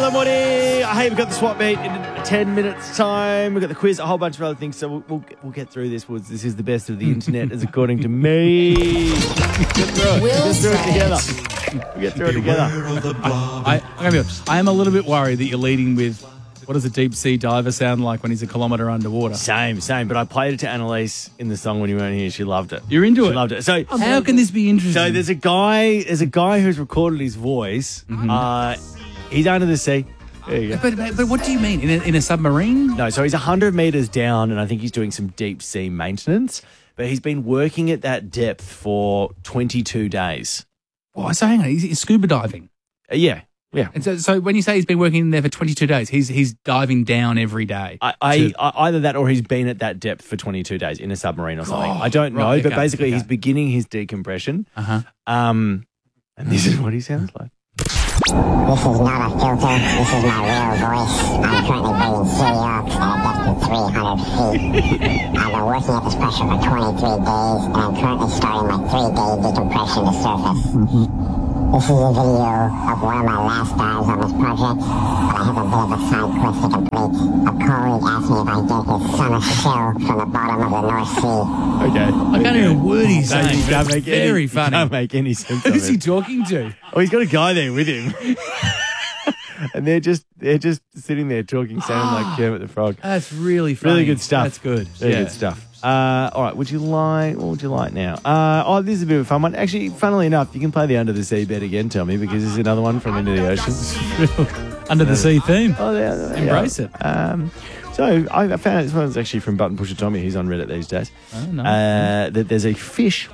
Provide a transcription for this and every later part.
and Woody. Hey, we've got the swap meet in 10 minutes' time. We've got the quiz, a whole bunch of other things. So we'll get through this. This is the best of the internet, as according to me. Get through it together. We'll get through it together. I'm gonna be honest. I am a little bit worried that you're leading with, what does a deep sea diver sound like when he's a kilometre underwater? Same. But I played it to Annalise in the song when you weren't here. She loved it. You're into it? She loved it. So how can this be interesting? So there's a guy who's recorded his voice. He's under the sea. There you go. But what do you mean? In a submarine? No, so he's 100 metres down, and I think he's doing some deep sea maintenance. But he's been working at that depth for 22 days. Oh, so hang on, he's scuba diving. Yeah. And so when you say he's been working in there for 22 days, he's diving down every day. Either that or he's been at that depth for 22 days in a submarine or something. I don't know, right, but basically he's beginning his decompression. And this is what he sounds like. This is not a filter. This is my real voice. I'm currently breathing Celiox at a depth of 300 feet. I've been working at this pressure for 23 days, and I'm currently starting my 3-day decompression to surface. This is a video of one of my last dives on this project, but I have a bit of a side quest to complete. A colleague asked me if I can get his son a shell from the bottom of the North Sea. Okay. I can't even know what he's saying. It's very funny. Can't make any sense Who's of he it. talking to? Oh, he's got a guy there with him. And they're just sitting there talking, sounding like Kermit the Frog. That's really funny. Really good stuff. That's good. Really good stuff. All right, what would you like now? This is a bit of a fun one. Actually, funnily enough, you can play the Under the Sea bet again, Tommy, because this is another one from Into the Ocean. Under the sea theme. Oh, yeah. Embrace it. So I found out this one's actually from Button Pusher Tommy, who's on Reddit these days. Oh, nice. That there's a fish.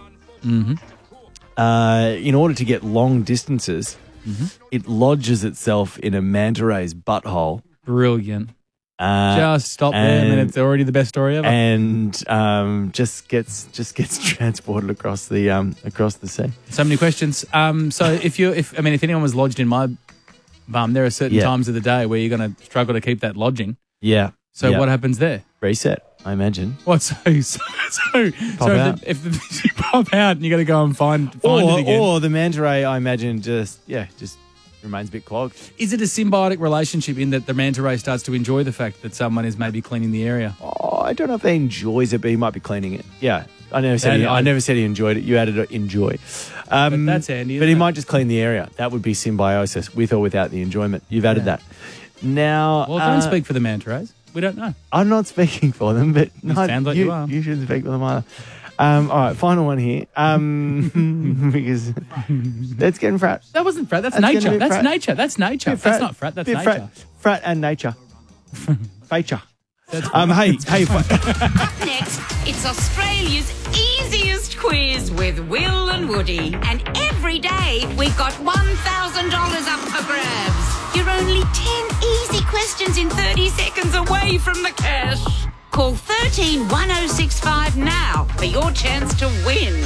In order to get long distances, it lodges itself in a manta ray's butthole. Brilliant. Just stop there, and it's already the best story ever. And just gets transported across the sea. So many questions. So if anyone was lodged in my bum, there are certain times of the day where you're going to struggle to keep that lodging. Yeah. So what happens there? Reset, I imagine. What? So if the fish pop out and you got to go and find it again. Or the manta ray, I imagine, just remains a bit clogged. Is it a symbiotic relationship in that the manta ray starts to enjoy the fact that someone is maybe cleaning the area? Oh, I don't know if he enjoys it, but he might be cleaning it. Yeah. I never said he enjoyed it. You added enjoy. But that's handy. But he might just clean the area. That would be symbiosis, with or without the enjoyment. You've added that. Now, well, don't speak for the manta rays. We don't know. I'm not speaking for them, but sounds like you are. You shouldn't speak for them either. All right, final one here. Because that's getting frat. That wasn't frat. That's nature. That's nature. That's nature. That's not frat. That's nature. Frat and nature. Feature. Hey. Next, it's Australia's easiest quiz with Will and Woody. And every day, we've got $1,000 up for grabs. You're only 10 easy questions in 30 seconds away from the cash. Call 131065 now for your chance to win.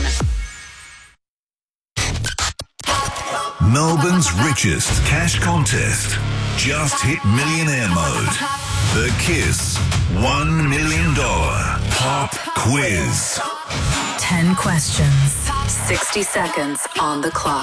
Melbourne's richest cash contest just hit millionaire mode. The KISS $1 million pop quiz. 10 questions, 60 seconds on the clock.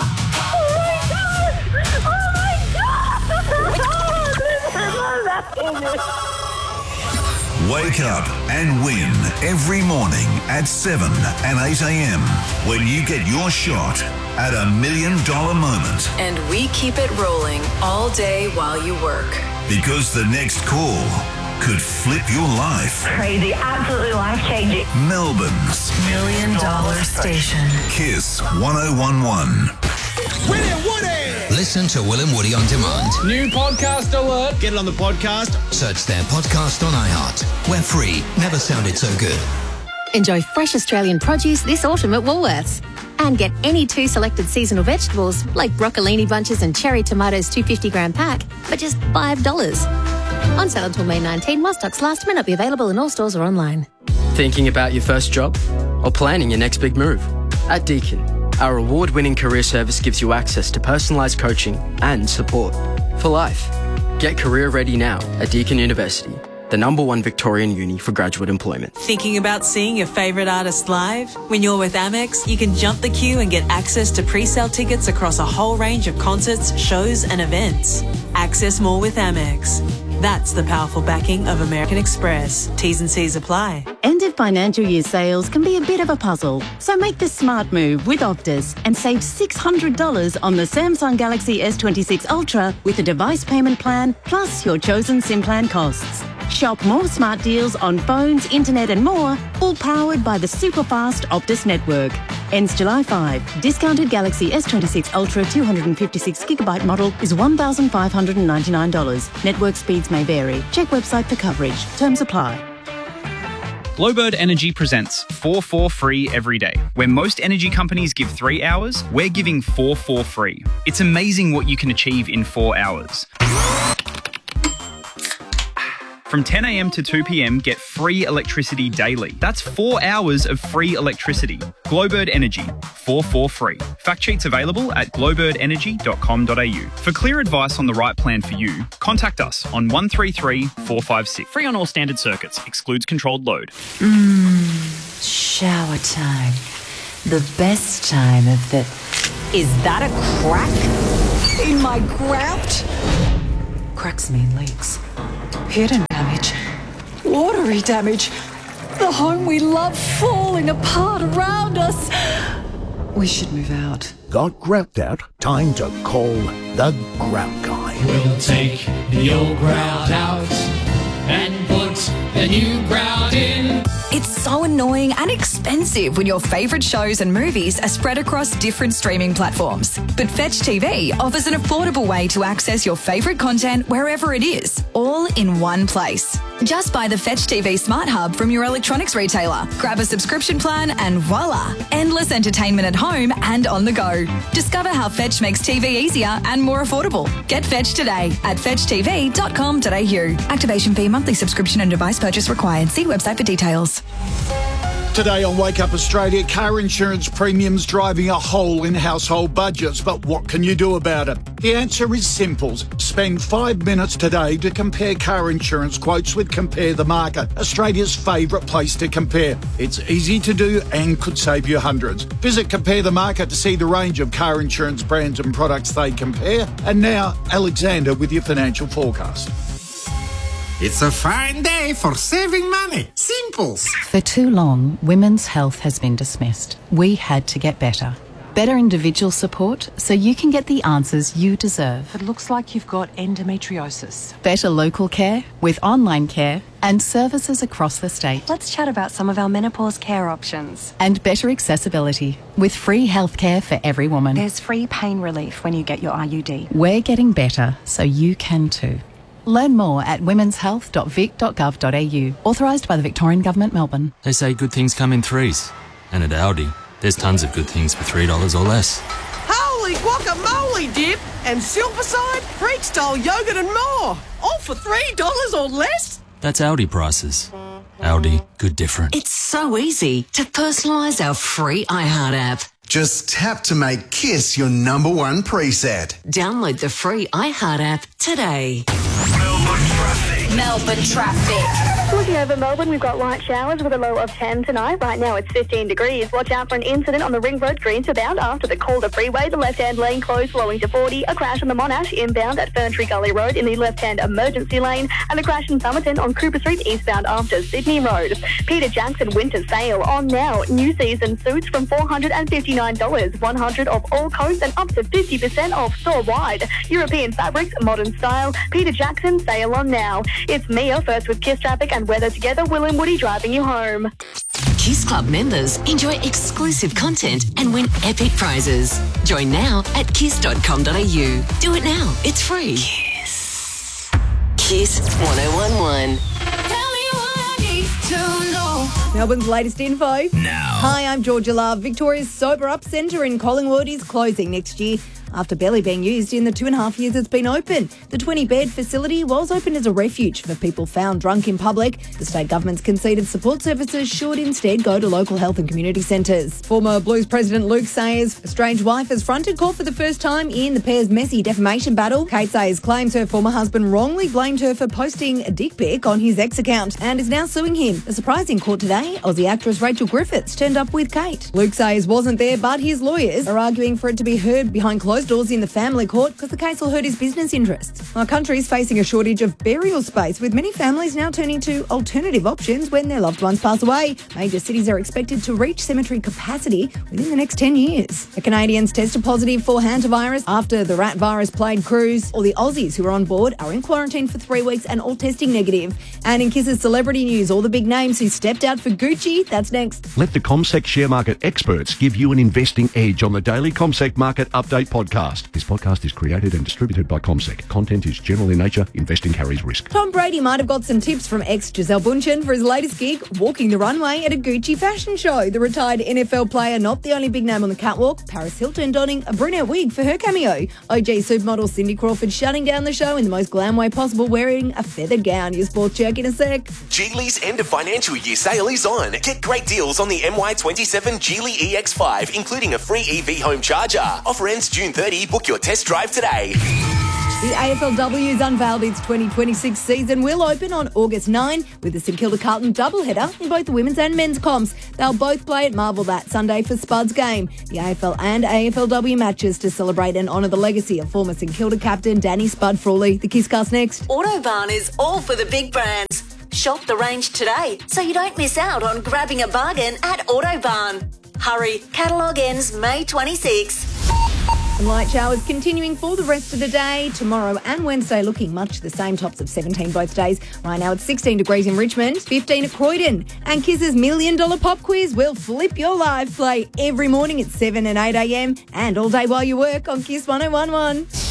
Wake up and win every morning at 7 and 8 a.m. when you get your shot at $1 million moment. And we keep it rolling all day while you work. Because the next call could flip your life. Crazy, absolutely life-changing. Melbourne's $1 million station. KISS 1011. Will and Woody! Listen to Will and Woody on demand. New podcast alert. Get it on the podcast. Search their podcast on iHeart. We're free. Never sounded so good. Enjoy fresh Australian produce this autumn at Woolworths. And get any 2 selected seasonal vegetables like broccolini bunches and cherry tomatoes 250-gram pack for just $5. On sale until May 19, while stocks last. May not be available in all stores or online. Thinking about your first job? Or planning your next big move? At Deakin, our award-winning career service gives you access to personalised coaching and support for life. Get career ready now at Deakin University. the #1 Victorian uni for graduate employment. Thinking about seeing your favourite artist live? When you're with Amex, you can jump the queue and get access to pre-sale tickets across a whole range of concerts, shows and events. Access more with Amex. That's the powerful backing of American Express. T's and C's apply. End of financial year sales can be a bit of a puzzle, so make the smart move with Optus and save $600 on the Samsung Galaxy S26 Ultra with a device payment plan plus your chosen SIM plan costs. Shop more smart deals on phones, internet and more, all powered by the super-fast Optus network. Ends July 5. Discounted Galaxy S26 Ultra 256GB model is $1,599. Network speeds may vary. Check website for coverage. Terms apply. Glowbird Energy presents 4 free every day. Where most energy companies give 3 hours, we're giving 4 free. It's amazing what you can achieve in 4 hours. From 10 a.m. to 2 p.m, get free electricity daily. That's 4 hours of free electricity. Glowbird Energy, 4 free. Fact sheets available at glowbirdenergy.com.au. For clear advice on the right plan for you, contact us on 133 456. Free on all standard circuits. Excludes controlled load. Shower time. The best time of the... Is that a crack in my grout? Cracks mean leaks. Hidden damage. Watery damage. The home we love falling apart around us. We should move out. Got grout out? Time to call the Grout Guy. We'll take the old grout out and put the new grout in. It's so annoying and expensive when your favourite shows and movies are spread across different streaming platforms. But Fetch TV offers an affordable way to access your favourite content wherever it is, all in one place. Just buy the Fetch TV Smart Hub from your electronics retailer, grab a subscription plan and voila, endless entertainment at home and on the go. Discover how Fetch makes TV easier and more affordable. Get Fetch today at fetchtv.com.au. Activation fee, monthly subscription and device purchase required. See website for details. Today on Wake Up Australia, car insurance premiums driving a hole in household budgets. But what can you do about it? The answer is simple. Spend 5 minutes today to compare car insurance quotes with Compare the Market, Australia's favourite place to compare. It's easy to do and could save you hundreds. Visit Compare the Market to see the range of car insurance brands and products they compare. And now, Alexander with your financial forecast. It's a fine day for saving money. Simples. For too long, women's health has been dismissed. We had to get better. Better individual support so you can get the answers you deserve. It looks like you've got endometriosis. Better local care with online care and services across the state. Let's chat about some of our menopause care options. And better accessibility with free healthcare for every woman. There's free pain relief when you get your IUD. We're getting better so you can too. Learn more at womenshealth.vic.gov.au. Authorised by the Victorian Government, Melbourne. They say good things come in threes. And at Aldi, there's tons of good things for $3 or less. Holy guacamole dip and silverside, Greek style yogurt and more. All for $3 or less? That's Aldi prices. Aldi, good different. It's so easy to personalise our free iHeart app. Just tap to make Kiss your #1 preset. Download the free iHeart app today. Melbourne traffic. Looking over Melbourne, we've got light showers with a low of 10 tonight. Right now it's 15 degrees. Watch out for an incident on the Ring Road Green to bound after the Calder Freeway. The left-hand lane closed, flowing to 40. A crash on the Monash inbound at Ferntree Gully Road in the left-hand emergency lane. And a crash in Somerton on Cooper Street eastbound after Sydney Road. Peter Jackson winter sale on now. New season suits from $459. 100 off all coats and up to 50% off store-wide. European fabrics, modern style. Peter Jackson sale on now. It's Mia first with Kiss traffic and weather together. Will and Woody driving you home. Kiss Club members enjoy exclusive content and win epic prizes. Join now at kiss.com.au. Do it now. It's free. Kiss. Kiss 1011. Melbourne's latest info. Now. Hi, I'm Georgia Love. Victoria's Sober Up Centre in Collingwood is closing next year after barely being used in the 2.5 years it's been open. The 20-bed facility was opened as a refuge for people found drunk in public. The state government's conceded support services should instead go to local health and community centres. Former Blues president Luke Sayers' estranged wife has fronted court for the first time in the pair's messy defamation battle. Kate Sayers claims her former husband wrongly blamed her for posting a dick pic on his ex account and is now suing him. A surprise in court today, Aussie actress Rachel Griffiths turned up with Kate. Luke Sayers wasn't there, but his lawyers are arguing for it to be heard behind closed doors in the family court because the case will hurt his business interests. Our country is facing a shortage of burial space, with many families now turning to alternative options when their loved ones pass away. Major cities are expected to reach cemetery capacity within the next 10 years. The Canadians tested positive for hantavirus after the rat virus plagued cruise. All the Aussies who are on board are in quarantine for 3 weeks and all testing negative. And in Kiss's celebrity news, all the big names who stepped out for Gucci. That's next. Let the CommSec share market experts give you an investing edge on the daily CommSec Market Update podcast. This podcast is created and distributed by CommSec. Content is general in nature. Investing carries risk. Tom Brady might have got some tips from ex-Giselle Bundchen for his latest gig, walking the runway at a Gucci fashion show. The retired NFL player, not the only big name on the catwalk, Paris Hilton donning a brunette wig for her cameo. OG supermodel Cindy Crawford shutting down the show in the most glam way possible, wearing a feathered gown. Your sports check in a sec. Geely's end of financial year sale is on. Get great deals on the MY27 Geely EX5, including a free EV home charger. Offer ends June 30. Book your test drive today. The AFLW's unveiled its 2026 season will open on August 9 with the St Kilda Carlton doubleheader in both the women's and men's comps. They'll both play at Marvel that Sunday for Spud's game. The AFL and AFLW matches to celebrate and honour the legacy of former St Kilda captain Danny Spud Frawley. The Kisscast next. Autobarn is all for the big brands. Shop the range today so you don't miss out on grabbing a bargain at Autobarn. Hurry, catalogue ends May 26. And light showers continuing for the rest of the day. Tomorrow and Wednesday looking much the same, tops of 17 both days. Right now it's 16 degrees in Richmond, 15 at Croydon. And Kiss's $1 Million Pop Quiz will flip your life. Play every morning at 7 and 8 a.m. and all day while you work on Kiss 101.1.